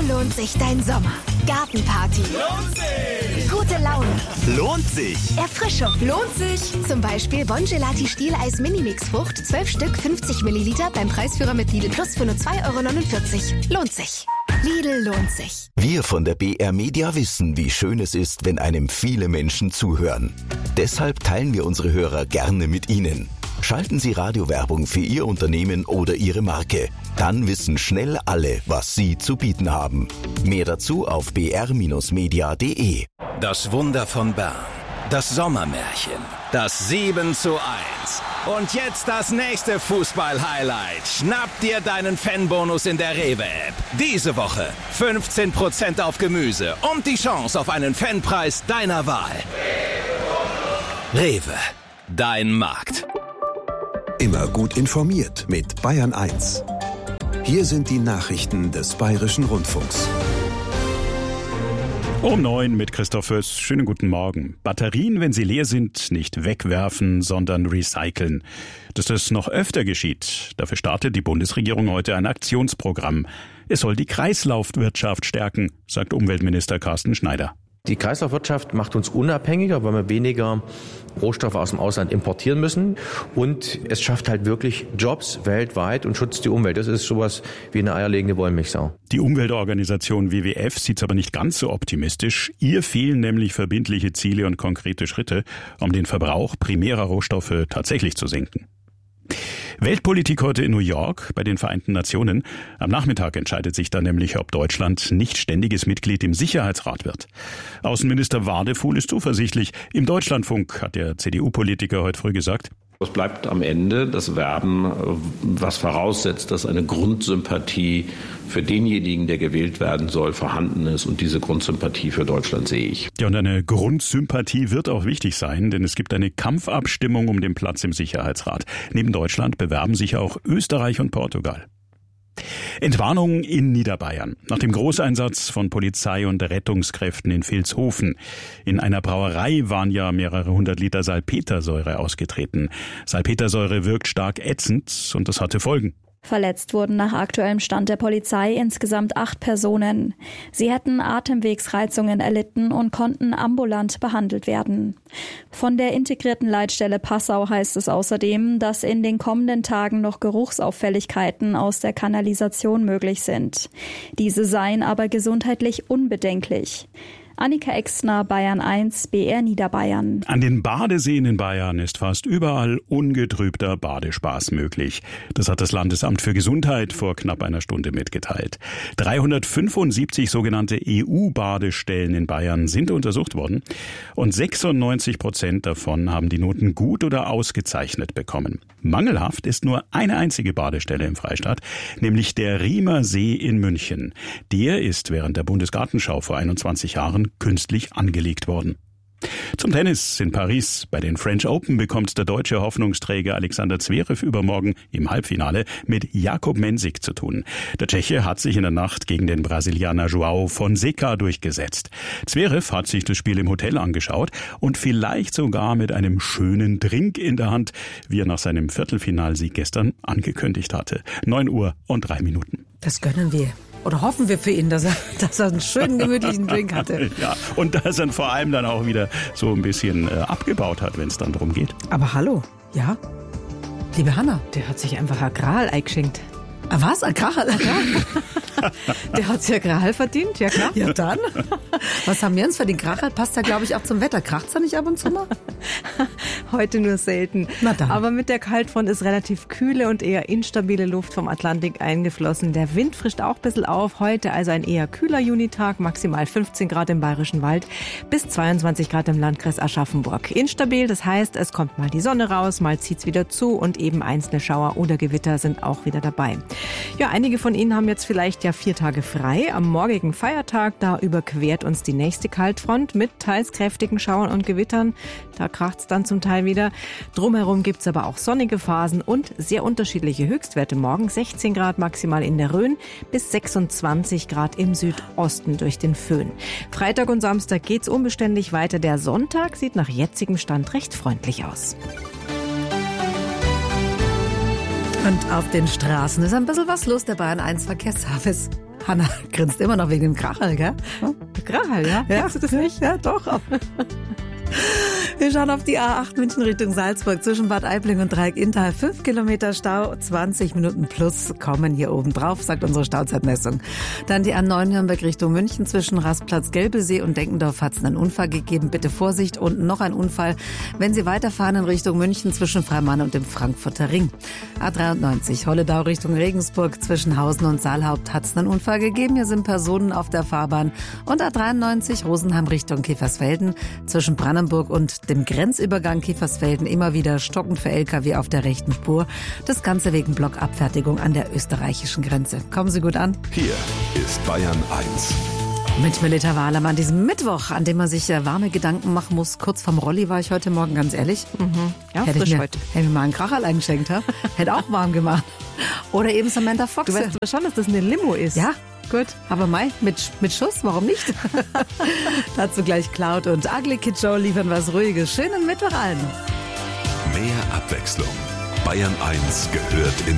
lohnt sich dein Sommer? Gartenparty. Lohnt sich! Gute Laune. Lohnt sich! Erfrischung. Lohnt sich. Zum Beispiel Bongelati Stieleis Minimix Frucht, 12 Stück, 50 Milliliter beim Preisführer mit Lidl Plus für nur 2,49 €. Lohnt sich. Lidl lohnt sich. Wir von der BR Media wissen, wie schön es ist, wenn einem viele Menschen zuhören. Deshalb teilen wir unsere Hörer gerne mit Ihnen. Schalten Sie Radiowerbung für Ihr Unternehmen oder Ihre Marke. Dann wissen schnell alle, was Sie zu bieten haben. Mehr dazu auf br-media.de. Das Wunder von Bern. Das Sommermärchen. Das 7:1. Und jetzt das nächste Fußball-Highlight. Schnapp dir deinen Fanbonus in der Rewe-App. Diese Woche 15% auf Gemüse und die Chance auf einen Fanpreis deiner Wahl. Rewe. Dein Markt. Immer gut informiert mit Bayern 1. Hier sind die Nachrichten des Bayerischen Rundfunks. Um 9 mit Christoph Föß. Schönen guten Morgen. Batterien, wenn sie leer sind, nicht wegwerfen, sondern recyceln. Dass das noch öfter geschieht, dafür startet die Bundesregierung heute ein Aktionsprogramm. Es soll die Kreislaufwirtschaft stärken, sagt Umweltminister Carsten Schneider. Die Kreislaufwirtschaft macht uns unabhängiger, weil wir weniger Rohstoffe aus dem Ausland importieren müssen. Und es schafft halt wirklich Jobs weltweit und schützt die Umwelt. Das ist sowas wie eine eierlegende Wollmilchsau. Die Umweltorganisation WWF sieht es aber nicht ganz so optimistisch. Ihr fehlen nämlich verbindliche Ziele und konkrete Schritte, um den Verbrauch primärer Rohstoffe tatsächlich zu senken. Weltpolitik heute in New York bei den Vereinten Nationen. Am Nachmittag entscheidet sich dann nämlich, ob Deutschland nicht ständiges Mitglied im Sicherheitsrat wird. Außenminister Wadefuhl ist zuversichtlich. Im Deutschlandfunk hat der CDU-Politiker heute früh gesagt: Es bleibt am Ende das Werben, was voraussetzt, dass eine Grundsympathie für denjenigen, der gewählt werden soll, vorhanden ist. Und diese Grundsympathie für Deutschland sehe ich. Ja, und eine Grundsympathie wird auch wichtig sein, denn es gibt eine Kampfabstimmung um den Platz im Sicherheitsrat. Neben Deutschland bewerben sich auch Österreich und Portugal. Entwarnung in Niederbayern. Nach dem Großeinsatz von Polizei und Rettungskräften in Vilshofen. In einer Brauerei waren ja mehrere 100 Liter Salpetersäure ausgetreten. Salpetersäure wirkt stark ätzend und das hatte Folgen. Verletzt wurden nach aktuellem Stand der Polizei insgesamt 8 Personen. Sie hätten Atemwegsreizungen erlitten und konnten ambulant behandelt werden. Von der integrierten Leitstelle Passau heißt es außerdem, dass in den kommenden Tagen noch Geruchsauffälligkeiten aus der Kanalisation möglich sind. Diese seien aber gesundheitlich unbedenklich. Annika Exner, Bayern 1, BR Niederbayern. An den Badeseen in Bayern ist fast überall ungetrübter Badespaß möglich. Das hat das Landesamt für Gesundheit vor knapp einer Stunde mitgeteilt. 375 sogenannte EU-Badestellen in Bayern sind untersucht worden und 96% davon haben die Noten gut oder ausgezeichnet bekommen. Mangelhaft ist nur eine einzige Badestelle im Freistaat, nämlich der Riemer See in München. Der ist während der Bundesgartenschau vor 21 Jahren künstlich angelegt worden. Zum Tennis in Paris. Bei den French Open bekommt der deutsche Hoffnungsträger Alexander Zverev übermorgen im Halbfinale mit Jakub Mensik zu tun. Der Tscheche hat sich in der Nacht gegen den Brasilianer João Fonseca durchgesetzt. Zverev hat sich das Spiel im Hotel angeschaut und vielleicht sogar mit einem schönen Drink in der Hand, wie er nach seinem Viertelfinalsieg gestern angekündigt hatte. 9:03. Das gönnen wir. Oder hoffen wir für ihn, dass er einen schönen, gemütlichen Drink hatte. Ja, und dass er vor allem dann auch wieder so ein bisschen abgebaut hat, wenn es dann drum geht. Aber hallo, ja? Liebe Hanna, der hat sich einfach ein Gral eingeschenkt. Ah, was? Ein Gral? Der hat sich ja Gral verdient, ja klar. Ja dann. Was haben wir uns verdient? Gral passt ja, glaube ich, auch zum Wetter. Kracht's da nicht ab und zu mal? Heute nur selten. Na dann. Aber mit der Kaltfront ist relativ kühle und eher instabile Luft vom Atlantik eingeflossen. Der Wind frischt auch ein bisschen auf. Heute also ein eher kühler Junitag, maximal 15 Grad im Bayerischen Wald bis 22 Grad im Landkreis Aschaffenburg. Instabil, das heißt, es kommt mal die Sonne raus, mal zieht's wieder zu und eben einzelne Schauer oder Gewitter sind auch wieder dabei. Ja, einige von Ihnen haben jetzt vielleicht ja 4 Tage frei. Am morgigen Feiertag, da überquert uns die nächste Kaltfront mit teils kräftigen Schauern und Gewittern. Da kracht's dann zum Teil wieder. Drumherum gibt's aber auch sonnige Phasen und sehr unterschiedliche Höchstwerte. Morgen 16 Grad maximal in der Rhön bis 26 Grad im Südosten durch den Föhn. Freitag und Samstag geht's unbeständig weiter. Der Sonntag sieht nach jetzigem Stand recht freundlich aus. Und auf den Straßen ist ein bisschen was los, der Bayern 1 Verkehrsservice. Hanna grinst immer noch wegen dem Krachel, gell? Krachel, ja? Kennst du das nicht? Ja, doch. Wir schauen auf die A8 München Richtung Salzburg zwischen Bad Aibling und Dreieck-Inntal. 5 Kilometer Stau, 20 Minuten plus kommen hier oben drauf, sagt unsere Stauzeitmessung. Dann die A9 Nürnberg Richtung München zwischen Rastplatz Gelbesee und Denkendorf hat es einen Unfall gegeben. Bitte Vorsicht und noch ein Unfall, wenn Sie weiterfahren in Richtung München zwischen Freimann und dem Frankfurter Ring. A93 Holledau Richtung Regensburg zwischen Hausen und Saalhaupt hat es einen Unfall gegeben. Hier sind Personen auf der Fahrbahn. Und A93 Rosenheim Richtung Kiefersfelden zwischen Brandenburg und dem Grenzübergang Kiefersfelden immer wieder stockend für LKW auf der rechten Spur. Das Ganze wegen Blockabfertigung an der österreichischen Grenze. Kommen Sie gut an. Hier ist Bayern 1. Mit Melita Wahlem an diesem Mittwoch, an dem man sich warme Gedanken machen muss. Kurz vorm Rolli war ich heute Morgen, ganz ehrlich. Ja, hätte frisch ich mir, heute. Hätte mir mal einen Kracherl eingeschenkt. Hätte auch warm gemacht. Oder eben Samantha Fox. Du weißt aber schon, dass das eine Limo ist. Ja, gut. Aber Mai, mit Schuss, warum nicht? Dazu gleich Cloud und Ugly Kid Joe liefern was Ruhiges. Schönen Mittwoch allen. Mehr Abwechslung. Bayern 1 gehört in